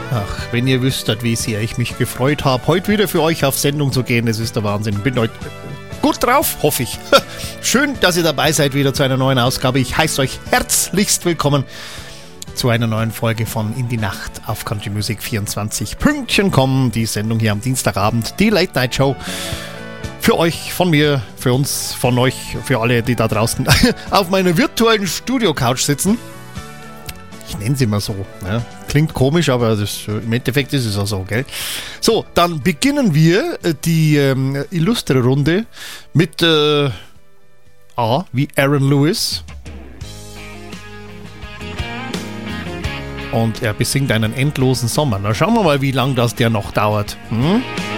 Ach, wenn ihr wüsstet, wie sehr ich mich gefreut habe, heute wieder für euch auf Sendung zu gehen, das ist der Wahnsinn. Bin heute gut drauf, hoffe ich. Schön, dass ihr dabei seid wieder zu einer neuen Ausgabe. Ich heiße euch herzlichst willkommen zu einer neuen Folge von In die Nacht auf Country Music 24. Pünktchen kommen, die Sendung hier am Dienstagabend, die Late Night Show. Für euch, von mir, für uns, von euch, für alle, die da draußen auf meiner virtuellen Studio-Couch sitzen. Ich nenne sie mal so. Ja. Klingt komisch, aber im Endeffekt ist es auch so, gell? So, dann beginnen wir die illustre Runde mit A wie Aaron Lewis. Und er besingt einen endlosen Sommer. Na, schauen wir mal, wie lange das der noch dauert.